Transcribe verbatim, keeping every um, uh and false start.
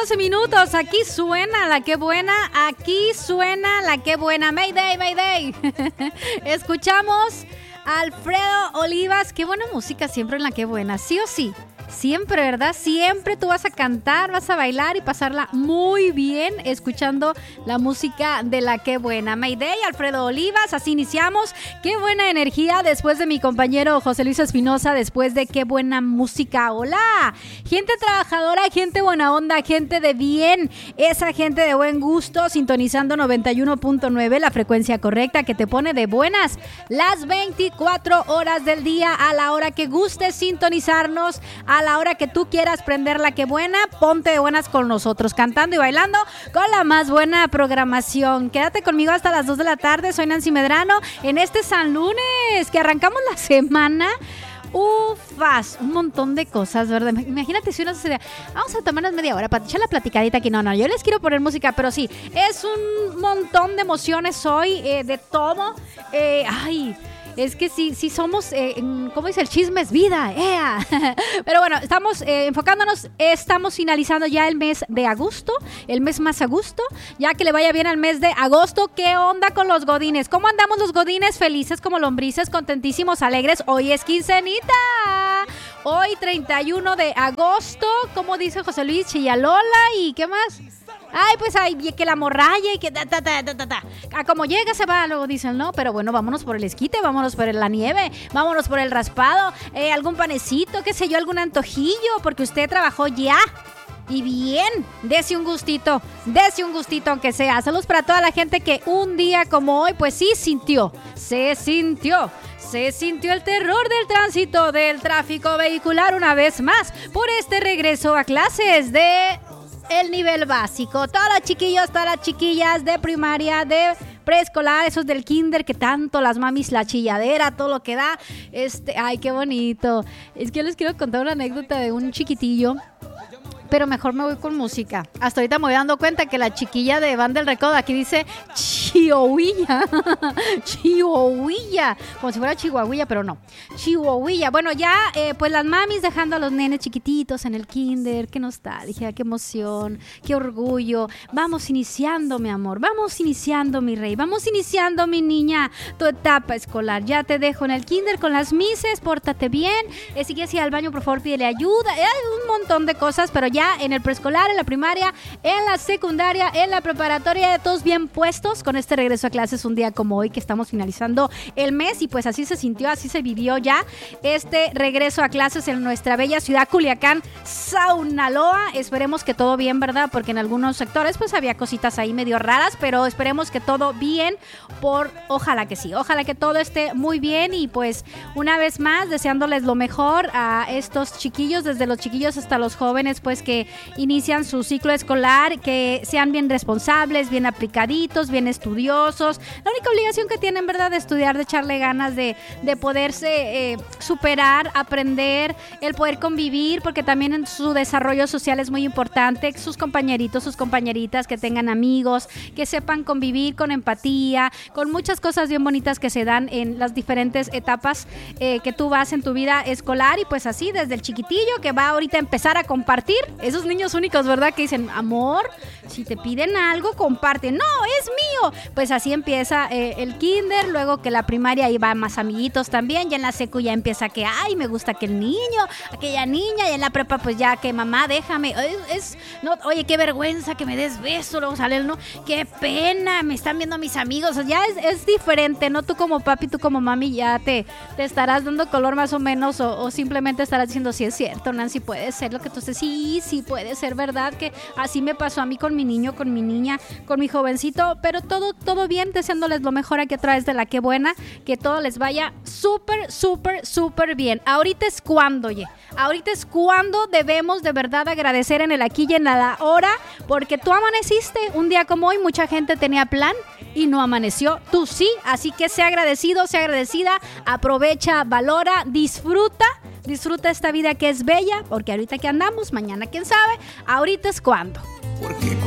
doce minutos. Aquí suena la que buena. Aquí suena la que buena. Mayday, Mayday. Escuchamos a Alfredo Olivas. Qué buena música siempre en la que buena. Sí o sí. Siempre, ¿verdad? Siempre tú vas a cantar, vas a bailar y pasarla muy bien escuchando la música de la que buena. Mayday, Alfredo Olivas, así iniciamos. Qué buena energía después de mi compañero José Luis Espinosa, después de qué buena música. Hola, gente trabajadora, gente buena onda, gente de bien, esa gente de buen gusto, sintonizando noventa y uno punto nueve, la frecuencia correcta que te pone de buenas las veinticuatro horas del día, a la hora que gustes sintonizarnos, a la hora que tú quieras prender la que buena, ponte de buenas con nosotros, cantando y bailando con la más buena programación. Quédate conmigo hasta las dos de la tarde, soy Nancy Medrano, en este San Lunes, que arrancamos la semana. Ufas, un montón de cosas, ¿verdad? Imagínate si uno se... Vamos a tomarnos media hora para echar la platicadita aquí. No, no, yo les quiero poner música, pero sí, es un montón de emociones hoy, eh, de todo. Eh, ay... Es que sí, sí somos, eh, ¿cómo dice? El chisme es vida, ¡ea! Pero bueno, estamos eh, enfocándonos, estamos finalizando ya el mes de agosto, el mes más a gusto, ya que le vaya bien al mes de agosto. ¿Qué onda con los godines? ¿Cómo andamos los godines? Felices como lombrices, contentísimos, alegres. Hoy es quincenita. Hoy treinta y uno de agosto, ¿cómo dice José Luis? Chillalola y ¿qué más? Ay, pues ay, que la morralla y que ta, ta, ta, ta, ta, ta. A como llega se va, luego dicen, no, pero bueno, vámonos por el esquite, vámonos por la nieve, vámonos por el raspado, eh, algún panecito, qué sé yo, algún antojillo, porque usted trabajó ya. Y bien, dese un gustito, dese un gustito aunque sea. Saludos para toda la gente que un día como hoy, pues sí sintió, se sintió. Se sintió el terror del tránsito, del tráfico vehicular una vez más por este regreso a clases de el nivel básico. Todas las chiquillos, todas las chiquillas de primaria, de preescolar, esos del kinder que tanto las mamis, la chilladera, todo lo que da. Este, ay, qué bonito. Es que les quiero contar una anécdota de un chiquitillo. Pero mejor me voy con música. Hasta ahorita me voy dando cuenta que la chiquilla de Banda del Recodo aquí dice Chihuahua. Chihuahua. Como si fuera Chihuahua, pero no. Chihuahua. Bueno, ya eh, pues las mamis dejando a los nenes chiquititos en el kinder. Qué nostalgia, qué emoción, qué orgullo. Vamos iniciando, mi amor. Vamos iniciando, mi rey. Vamos iniciando, mi niña, tu etapa escolar. Ya te dejo en el kinder con las mises. Pórtate bien. Eh, si quieres ir al baño, por favor, pídele ayuda. Hay eh, un montón de cosas, pero ya en el preescolar, en la primaria, en la secundaria, en la preparatoria, todos bien puestos con este regreso a clases un día como hoy que estamos finalizando el mes y pues así se sintió, así se vivió ya este regreso a clases en nuestra bella ciudad Culiacán, Sinaloa. Esperemos que todo bien, ¿verdad? Porque en algunos sectores pues había cositas ahí medio raras, pero esperemos que todo bien, por ojalá que sí, ojalá que todo esté muy bien y pues una vez más deseándoles lo mejor a estos chiquillos, desde los chiquillos hasta los jóvenes pues que inician su ciclo escolar, que sean bien responsables, bien aplicaditos, bien estudiosos. La única obligación que tienen, ¿verdad?, de estudiar, de echarle ganas, de, de poderse eh, superar, aprender, el poder convivir, porque también en su desarrollo social es muy importante, sus compañeritos, sus compañeritas, que tengan amigos, que sepan convivir con empatía, con muchas cosas bien bonitas que se dan en las diferentes etapas eh, que tú vas en tu vida escolar y pues así, desde el chiquitillo que va ahorita a empezar a compartir. Esos niños únicos, ¿verdad? Que dicen, amor, si te piden algo, comparte. No, es mío. Pues así empieza eh, el kinder, luego que la primaria ahí va más amiguitos también, y en la secu ya empieza que, ay, me gusta aquel niño, aquella niña, y en la prepa pues ya que mamá, déjame. Es, es no, oye, qué vergüenza que me des beso, luego sale el no, qué pena, me están viendo mis amigos. Ya es, es diferente, ¿no? Tú como papi, tú como mami ya te, te estarás dando color más o menos, o, o simplemente estarás diciendo, sí es cierto, Nancy, puede ser lo que tú estés, sí, sí puede ser verdad, que así me pasó a mí con mi niño, con mi niña, con mi jovencito, pero todo, todo bien, deseándoles lo mejor aquí a través de la que buena, que todo les vaya súper, súper, súper bien. Ahorita es cuando, oye, ahorita es cuando debemos de verdad agradecer en el aquí y en la hora, porque tú amaneciste un día como hoy, mucha gente tenía plan y no amaneció, tú sí, así que sea agradecido, sea agradecida, aprovecha, valora, disfruta, disfruta esta vida que es bella, porque ahorita que andamos, mañana quién sabe, ahorita es cuando. Porque